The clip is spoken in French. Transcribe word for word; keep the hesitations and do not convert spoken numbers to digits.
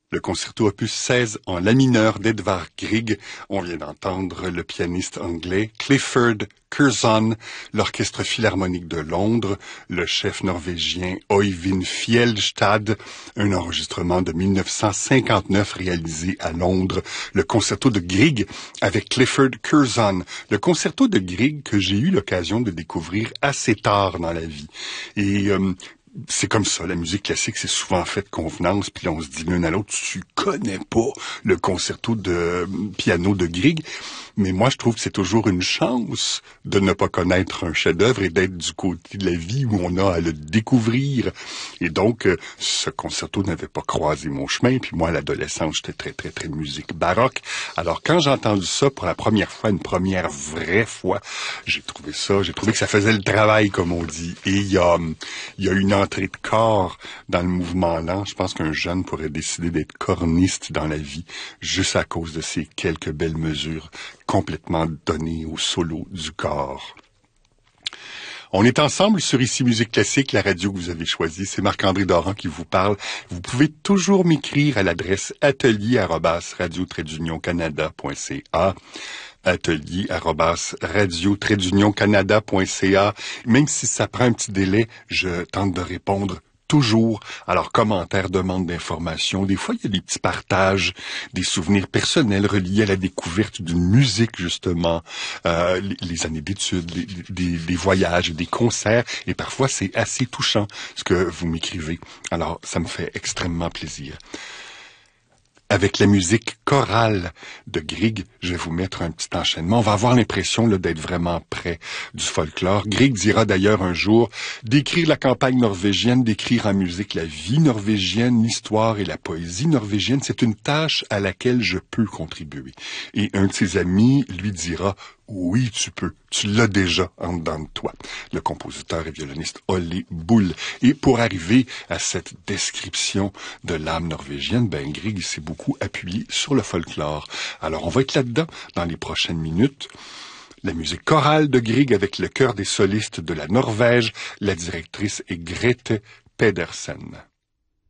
Le concerto opus seize en la mineur d'Edvard Grieg. On vient d'entendre le pianiste anglais Clifford Curzon, l'Orchestre Philharmonique de Londres, le chef norvégien Øyvind Fjellstad, un enregistrement de mille neuf cent cinquante-neuf réalisé à Londres, le concerto de Grieg avec Clifford Curzon, le concerto de Grieg que j'ai eu l'occasion de découvrir assez tard dans la vie. Et euh, c'est comme ça, la musique classique, c'est souvent fait de convenance, puis on se dit l'un à l'autre, tu connais pas le concerto de piano de Grieg, mais moi je trouve que c'est toujours une chance de ne pas connaître un chef-d'œuvre et d'être du côté de la vie où on a à le découvrir. Et donc, euh, ce concerto n'avait pas croisé mon chemin, puis moi à l'adolescence, j'étais très très très musique baroque. Alors quand j'ai entendu ça pour la première fois, une première vraie fois, j'ai trouvé ça, j'ai trouvé que ça faisait le travail, comme on dit. Et il y a, il y a une entrée de corps dans le mouvement lent. Je pense qu'un jeune pourrait décider d'être corniste dans la vie juste à cause de ces quelques belles mesures complètement données au solo du corps. On est ensemble sur Ici Musique Classique, la radio que vous avez choisie. C'est Marc-André Doran qui vous parle. Vous pouvez toujours m'écrire à l'adresse atelier arobase radio trait d'union canada point c a. atelier arobase radio trait d'union canada point c a. Même si ça prend un petit délai, je tente de répondre toujours. Alors, commentaires, demandes d'informations. Des fois, il y a des petits partages, des souvenirs personnels reliés à la découverte d'une musique, justement, euh, les, les années d'études, les, des, des voyages, des concerts. Et parfois, c'est assez touchant ce que vous m'écrivez. Alors, ça me fait extrêmement plaisir. Avec la musique chorale de Grieg, je vais vous mettre un petit enchaînement. On va avoir l'impression là, d'être vraiment près du folklore. Grieg dira d'ailleurs un jour d'écrire la campagne norvégienne, d'écrire en musique la vie norvégienne, l'histoire et la poésie norvégienne. C'est une tâche à laquelle je peux contribuer. Et un de ses amis lui dira « Oui, tu peux. Tu l'as déjà en dedans de toi. » Le compositeur et violoniste Ole Bull. Et pour arriver à cette description de l'âme norvégienne, ben Grieg s'est beaucoup appuyé sur le folklore. Alors, on va être là-dedans dans les prochaines minutes. La musique chorale de Grieg avec le chœur des solistes de la Norvège. La directrice est Grete Pedersen.